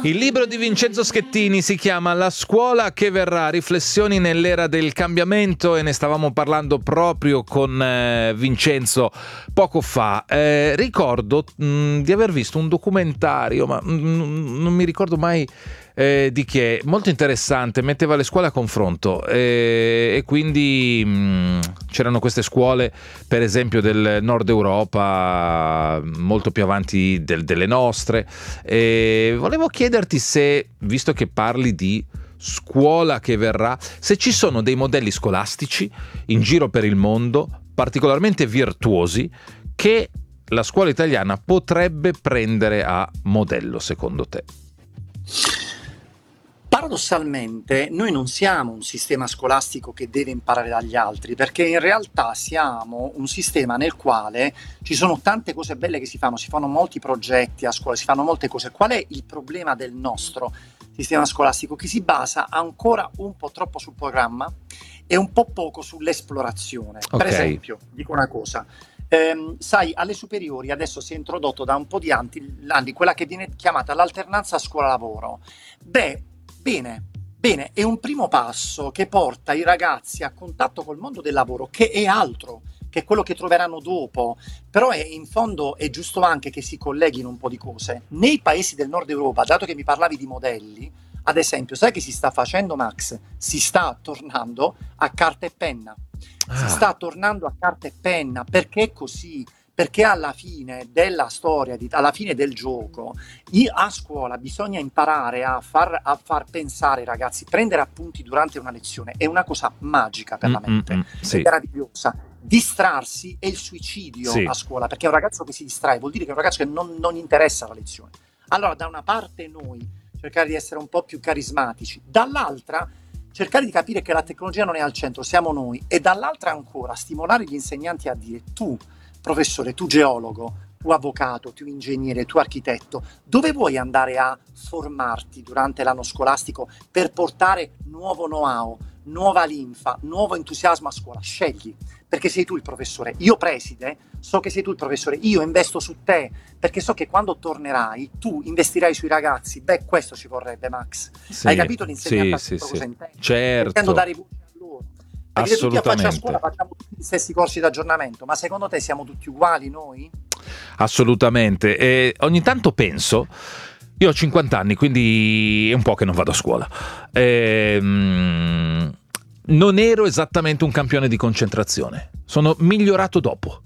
Il libro di Vincenzo Schettini si chiama La scuola che verrà, riflessioni nell'era del cambiamento, e ne stavamo parlando proprio con Vincenzo poco fa. Ricordo di aver visto un documentario, ma non mi ricordo mai di che, molto interessante, metteva le scuole a confronto e quindi c'erano queste scuole, per esempio del nord Europa, molto più avanti delle nostre, e volevo chiederti se, visto che parli di scuola che verrà, se ci sono dei modelli scolastici in giro per il mondo particolarmente virtuosi che la scuola italiana potrebbe prendere a modello, secondo te? Paradossalmente, noi non siamo un sistema scolastico che deve imparare dagli altri, perché in realtà siamo un sistema nel quale ci sono tante cose belle che si fanno molti progetti a scuola, si fanno molte cose. Qual è il problema del nostro sistema scolastico? Che si basa ancora un po' troppo sul programma e un po' poco sull'esplorazione. Okay. Per esempio, dico una cosa. Sai, alle superiori adesso si è introdotto da un po' di anni quella che viene chiamata l'alternanza scuola-lavoro. Bene, è un primo passo che porta i ragazzi a contatto col mondo del lavoro, che è altro, che è quello che troveranno dopo, però in fondo è giusto anche che si colleghino un po' di cose. Nei paesi del nord Europa, dato che mi parlavi di modelli, ad esempio, sai che si sta facendo, Max? Si sta tornando a carta e penna. Si sta tornando a carta e penna, perché è così? Perché alla fine della storia, alla fine del gioco, a scuola bisogna imparare a far pensare i ragazzi, prendere appunti durante una lezione, è una cosa magica per la mente, sì. è meravigliosa. Distrarsi è il suicidio a scuola, perché un ragazzo che si distrae vuol dire che è un ragazzo che non interessa la lezione. Allora, da una parte noi cercare di essere un po' più carismatici, dall'altra cercare di capire che la tecnologia non è al centro, siamo noi, e dall'altra ancora stimolare gli insegnanti a dire: tu professore, tu geologo, tu avvocato, tu ingegnere, tu architetto, dove vuoi andare a formarti durante l'anno scolastico per portare nuovo know-how, nuova linfa, nuovo entusiasmo a scuola? Scegli, perché sei tu il professore. Io preside, so che sei tu il professore, io investo su te, perché so che quando tornerai tu investirai sui ragazzi. Beh, questo ci vorrebbe, Max. Sì, hai capito l'insegnante sì, cosa intende? certo. Intendo dare voce a loro. Perché tutti a faccia a scuola facciamo tutti gli stessi corsi d'aggiornamento, ma secondo te siamo tutti uguali noi? Assolutamente. E ogni tanto penso, io ho 50 anni, quindi è un po' che non vado a scuola. Non ero esattamente un campione di concentrazione, sono migliorato dopo.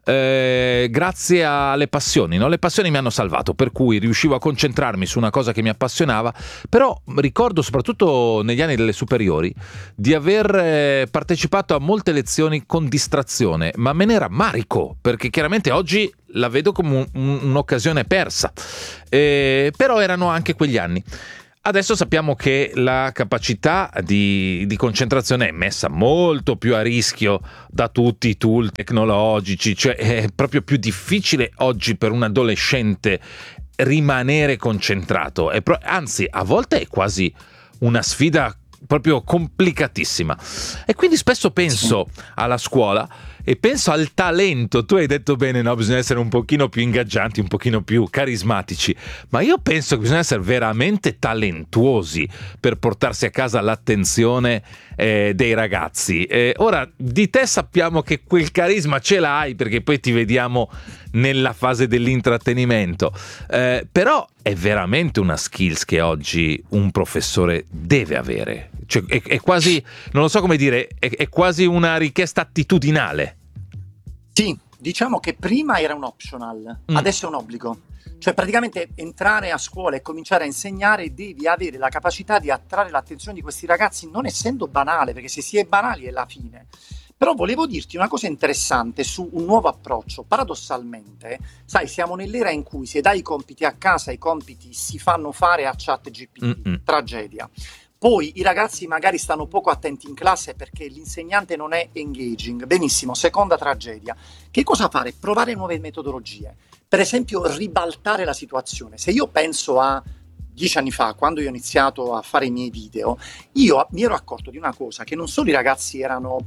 Grazie alle passioni, no? Le passioni mi hanno salvato, per cui riuscivo a concentrarmi su una cosa che mi appassionava. Però ricordo, soprattutto negli anni delle superiori, di aver partecipato a molte lezioni con distrazione, ma me ne rammarico, perché chiaramente oggi la vedo come un'occasione persa, però erano anche quegli anni. Adesso sappiamo che la capacità di concentrazione è messa molto più a rischio da tutti i tool tecnologici, cioè è proprio più difficile oggi per un adolescente rimanere concentrato, anzi a volte è quasi una sfida proprio complicatissima. E quindi spesso penso alla scuola e penso al talento. Tu hai detto bene, no? Bisogna essere un pochino più ingaggianti, un pochino più carismatici, ma io penso che bisogna essere veramente talentuosi per portarsi a casa l'attenzione dei ragazzi. Ora, di te sappiamo che quel carisma ce l'hai, perché poi ti vediamo nella fase dell'intrattenimento, però è veramente una skills che oggi un professore deve avere. Cioè, è quasi, non lo so come dire, è quasi una richiesta attitudinale. Sì, diciamo che prima era un optional, adesso è un obbligo. Cioè praticamente entrare a scuola e cominciare a insegnare, devi avere la capacità di attrarre l'attenzione di questi ragazzi, non essendo banale, perché se si è banali è la fine. Però volevo dirti una cosa interessante su un nuovo approccio. Paradossalmente, sai, siamo nell'era in cui se dai i compiti a casa, i compiti si fanno fare a ChatGPT, tragedia. Poi i ragazzi magari stanno poco attenti in classe perché l'insegnante non è engaging. Benissimo, seconda tragedia. Che cosa fare? Provare nuove metodologie. Per esempio, ribaltare la situazione. Se io penso a 10 anni fa, quando io ho iniziato a fare i miei video, io mi ero accorto di una cosa, che non solo i ragazzi erano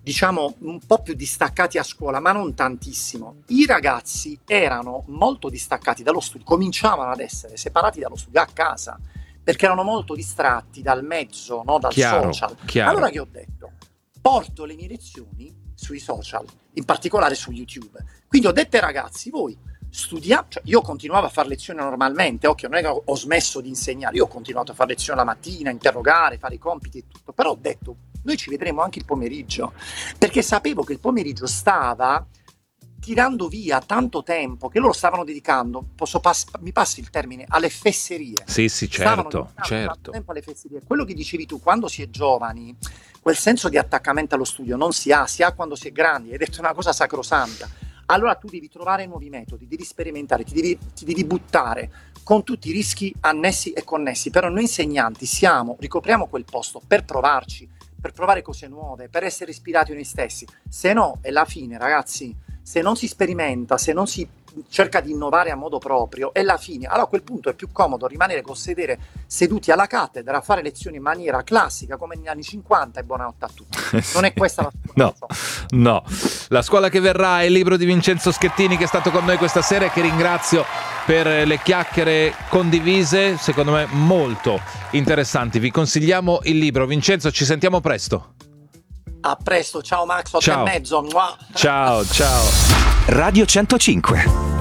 diciamo un po' più distaccati a scuola, ma non tantissimo. I ragazzi erano molto distaccati dallo studio, cominciavano ad essere separati dallo studio a casa, perché erano molto distratti dal mezzo, no? Dal social. Allora che ho detto? Porto le mie lezioni sui social, in particolare su YouTube. Quindi ho detto ai ragazzi, voi studiate, cioè io continuavo a fare lezioni normalmente, occhio, non è che ho smesso di insegnare, io ho continuato a fare lezioni la mattina, interrogare, fare i compiti e tutto, però ho detto, noi ci vedremo anche il pomeriggio, perché sapevo che il pomeriggio stava tirando via tanto tempo che loro stavano dedicando, mi passi il termine, alle fesserie. Sì, certo. Tanto tempo alle fesserie. Quello che dicevi tu, quando si è giovani, quel senso di attaccamento allo studio non si ha quando si è grandi, hai detto una cosa sacrosanta. Allora tu devi trovare nuovi metodi, devi sperimentare, ti devi buttare con tutti i rischi annessi e connessi. Però noi insegnanti ricopriamo quel posto per provarci, per provare cose nuove, per essere ispirati noi stessi. Se no, è la fine, ragazzi. Se non si sperimenta, se non si cerca di innovare a modo proprio, è la fine. Allora a quel punto è più comodo rimanere col sedere seduti alla cattedra a fare lezioni in maniera classica come negli anni 50 e buonanotte a tutti. Non è questa la scuola. No. La scuola che verrà è il libro di Vincenzo Schettini, che è stato con noi questa sera e che ringrazio per le chiacchiere condivise, secondo me molto interessanti. Vi consigliamo il libro. Vincenzo, ci sentiamo presto. A presto, ciao Max, 8:30. Ciao. Radio 105.